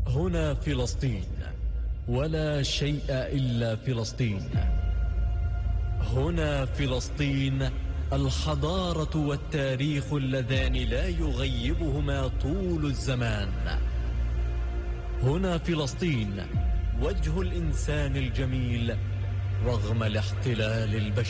هنا فلسطين، ولا شيء إلا فلسطين. هنا فلسطين، الحضارة والتاريخ اللذان لا يغيبهما طول الزمان. هنا فلسطين، وجه الإنسان الجميل رغم الاحتلال البشري.